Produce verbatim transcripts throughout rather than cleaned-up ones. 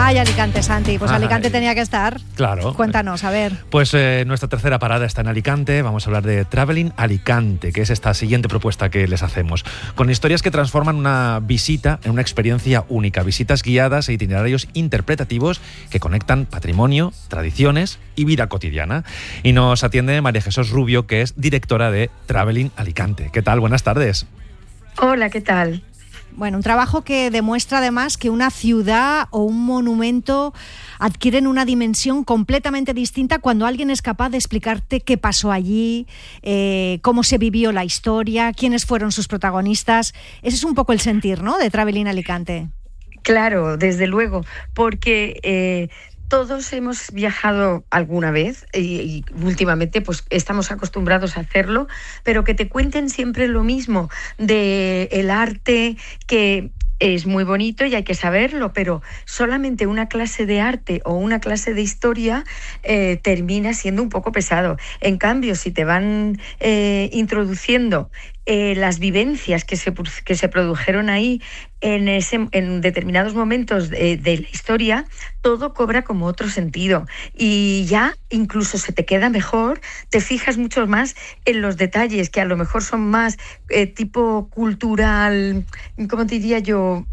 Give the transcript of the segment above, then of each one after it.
Ay, Alicante, Santi. Pues Ay. Alicante tenía que estar. Claro. Cuéntanos, a ver. Pues eh, nuestra tercera parada está en Alicante. Vamos a hablar de Traveling Alicante, que es esta siguiente propuesta que les hacemos. Con historias que transforman una visita en una experiencia única. Visitas guiadas e itinerarios interpretativos que conectan patrimonio, tradiciones y vida cotidiana. Y nos atiende María Jesús Rubio, que es directora de Traveling Alicante. ¿Qué tal? Buenas tardes. Hola, ¿qué tal? Bueno, un trabajo que demuestra además que una ciudad o un monumento adquieren una dimensión completamente distinta cuando alguien es capaz de explicarte qué pasó allí, eh, cómo se vivió la historia, quiénes fueron sus protagonistas. Ese es un poco el sentir, ¿no?, de Traveling Alicante. Claro, desde luego, porque eh, todos hemos viajado alguna vez y, y últimamente pues estamos acostumbrados a hacerlo, pero que te cuenten siempre lo mismo de el arte, que es muy bonito y hay que saberlo, pero solamente una clase de arte o una clase de historia eh, termina siendo un poco pesado. En cambio, si te van eh, introduciendo eh, las vivencias que se, que se produjeron ahí en, ese, en determinados momentos de, de la historia, todo cobra como otro sentido y ya incluso se te queda mejor, te fijas mucho más en los detalles que a lo mejor son más eh, tipo cultural, ¿cómo te diría yo?,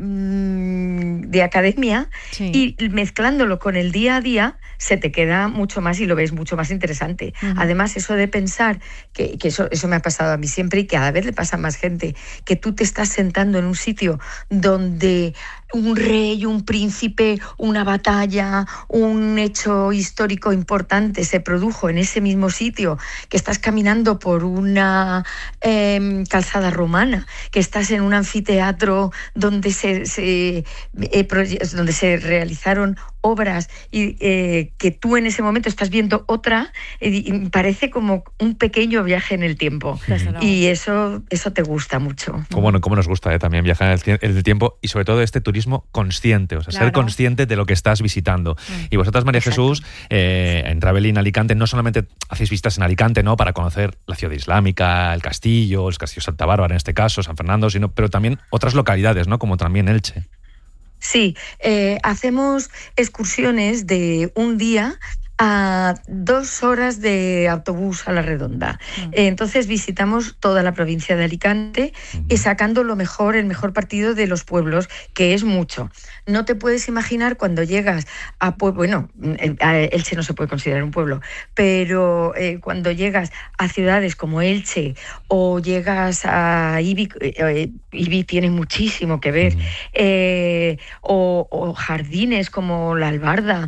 mm, de academia, sí. Y mezclándolo con el día a día se te queda mucho más y lo ves mucho más interesante. Uh-huh. Además, eso de pensar, que, que eso, eso me ha pasado a mí siempre y cada vez le pasa a más gente, que tú te estás sentando en un sitio donde un rey, un príncipe, una batalla, un hecho histórico importante se produjo en ese mismo sitio, que estás caminando por una eh, calzada romana, que estás en un anfiteatro donde se, se, eh, donde se realizaron obras y eh, que tú en ese momento estás viendo otra, eh, y parece como un pequeño viaje en el tiempo. Claro. Y eso, eso te gusta mucho. Cómo, cómo nos gusta eh, también viajar en el, en el tiempo y sobre todo este turismo consciente, o sea, claro, ser consciente de lo que estás visitando. Mm. Y vosotras, María Exacto. Jesús, eh, en Traveling Alicante no solamente hacéis visitas en Alicante, ¿no?, para conocer la ciudad islámica, el castillo, el castillo Santa Bárbara en este caso, San Fernando, sino, pero también otras localidades, ¿no?, como también Elche. Sí, eh, hacemos excursiones de un día a dos horas de autobús a la redonda. Uh-huh. Entonces visitamos toda la provincia de Alicante uh-huh. y sacando lo mejor, el mejor partido de los pueblos, que es mucho. No te puedes imaginar cuando llegas a pueblo, bueno, Elche no se puede considerar un pueblo, pero eh, cuando llegas a ciudades como Elche o llegas a Ibi, eh, Ibi tiene muchísimo que ver, uh-huh. eh, o, o jardines como la Albarda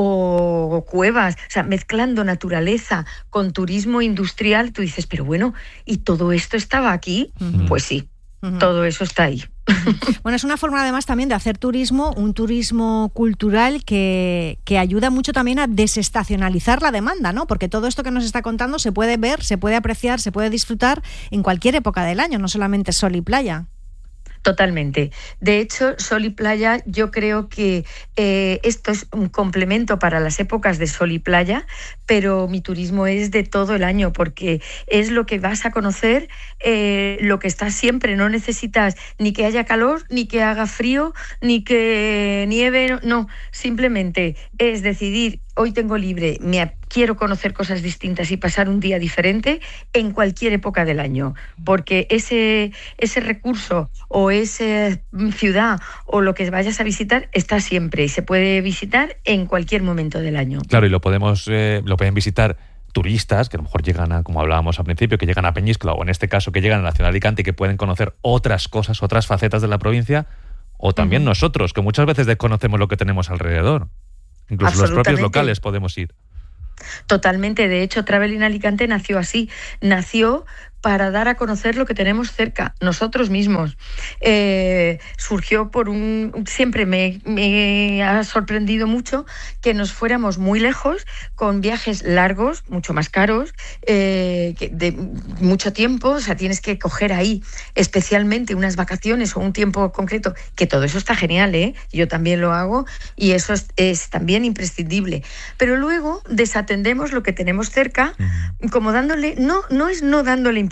o cuevas, o sea, mezclando naturaleza con turismo industrial, tú dices, pero bueno, ¿y todo esto estaba aquí? Uh-huh. Pues sí, uh-huh. todo eso está ahí. Bueno, es una forma además también de hacer turismo, un turismo cultural que, que ayuda mucho también a desestacionalizar la demanda, ¿no? Porque todo esto que nos está contando se puede ver, se puede apreciar, se puede disfrutar en cualquier época del año, no solamente sol y playa. Totalmente. De hecho, sol y playa, yo creo que eh, esto es un complemento para las épocas de sol y playa, pero mi turismo es de todo el año porque es lo que vas a conocer, eh, lo que está siempre. No necesitas ni que haya calor, ni que haga frío, ni que nieve, no. Simplemente es decidir, hoy tengo libre, me quiero conocer cosas distintas y pasar un día diferente en cualquier época del año, porque ese, ese recurso o esa ciudad o lo que vayas a visitar está siempre y se puede visitar en cualquier momento del año. Claro, y lo podemos eh, lo pueden visitar turistas que a lo mejor llegan a, como hablábamos al principio, que llegan a Peñíscola o en este caso que llegan a la ciudad de Alicante y que pueden conocer otras cosas, otras facetas de la provincia, o también uh-huh. nosotros, que muchas veces desconocemos lo que tenemos alrededor. Incluso los propios locales podemos ir. Totalmente. De hecho, Traveling Alicante nació así. Nació para dar a conocer lo que tenemos cerca, nosotros mismos. Eh, surgió por un... Siempre me, me ha sorprendido mucho que nos fuéramos muy lejos, con viajes largos, mucho más caros, eh, de mucho tiempo, o sea, tienes que coger ahí especialmente unas vacaciones o un tiempo concreto, que todo eso está genial, ¿eh? Yo también lo hago y eso es, es también imprescindible. Pero luego desatendemos lo que tenemos cerca, como dándole... No, no es no dándole importancia,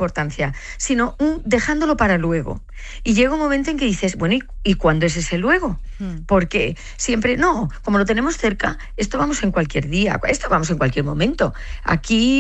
importancia, sino un, dejándolo para luego. Y llega un momento en que dices, bueno, ¿y, y cuándo es ese luego? Mm. Porque siempre, no, como lo tenemos cerca, esto vamos en cualquier día, esto vamos en cualquier momento. Aquí